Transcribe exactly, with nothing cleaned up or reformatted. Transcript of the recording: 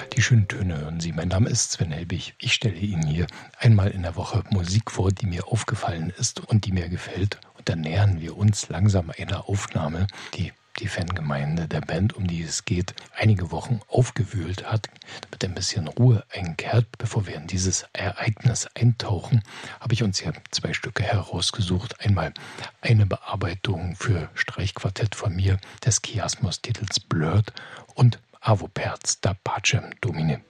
Die schönen Töne hören Sie. Mein Name ist Sven Helbig. Ich stelle Ihnen hier einmal in der Woche Musik vor, die mir aufgefallen ist und die mir gefällt. Und dann nähern wir uns langsam einer Aufnahme, die die Fangemeinde der Band, um die es geht, einige Wochen aufgewühlt hat, damit ein bisschen Ruhe einkehrt. Bevor wir in dieses Ereignis eintauchen, habe ich uns hier zwei Stücke herausgesucht. Einmal eine Bearbeitung für Streichquartett von mir des Chiasmus-Titels Blurred und Avo Perz da Pacem Domine.